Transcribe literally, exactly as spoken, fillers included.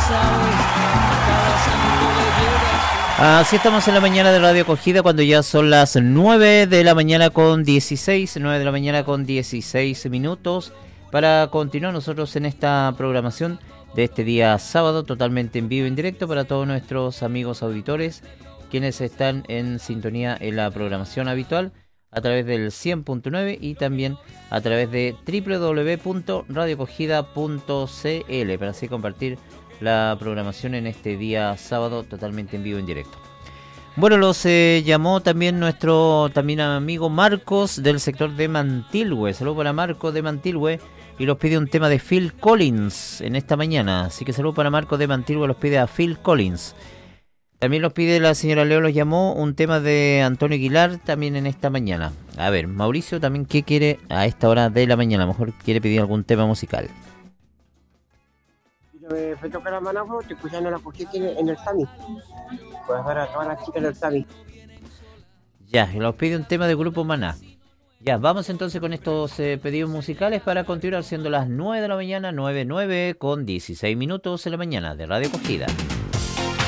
Así estamos en la mañana de Radio Acogida cuando ya son las nueve de la mañana con dieciséis, nueve de la mañana con dieciséis minutos, para continuar nosotros en esta programación de este día sábado, totalmente en vivo, en directo para todos nuestros amigos auditores, quienes están en sintonía en la programación habitual a través del cien punto nueve y también a través de doble u doble u doble u punto radio acogida punto c l para así compartir la programación en este día sábado totalmente en vivo, en directo. Bueno, los eh, llamó también nuestro también amigo Marcos del sector de Mantilhue. Saludos para Marcos de Mantilhue y los pide un tema de Phil Collins en esta mañana. Así que saludos para Marcos de Mantilhue, los pide a Phil Collins. También los pide la señora Leo, los llamó un tema de Antonio Aguilar también en esta mañana. A ver, Mauricio también, ¿qué quiere a esta hora de la mañana? A lo mejor quiere pedir algún tema musical. Me fue tocar la mano, te escuchando la cogida en el Sami. Puedes ver a todas las chicas del Sami. Ya, y nos pide un tema de Grupo Maná. Ya, vamos entonces con estos eh, pedidos musicales para continuar siendo las nueve de la mañana, nueve, nueve con dieciséis minutos en la mañana de Radio Acogida.